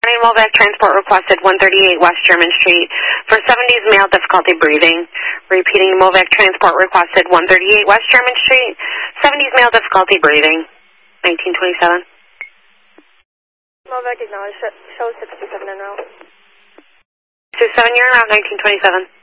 Movac transport requested 138 West German Street for 70s male difficulty breathing. Repeating, Movac transport requested 138 West German Street, 70s male difficulty breathing. 1927. Movac acknowledged, show 67 en route. 67, you're en route, 1927.